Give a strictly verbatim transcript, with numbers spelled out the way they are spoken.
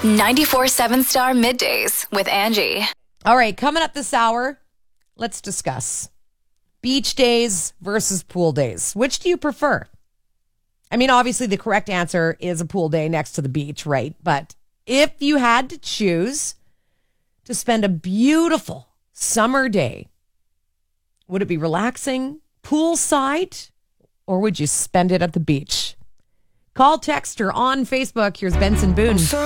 ninety-four seven Star Middays with Angie. All right, coming up this hour, let's discuss beach days versus pool days. Which do you prefer? I mean, obviously the correct answer is a pool day next to the beach, right? But if you had to choose to spend a beautiful summer day, would it be relaxing poolside or would you spend it at the beach? Call, text, or on Facebook. Here's Benson Boone.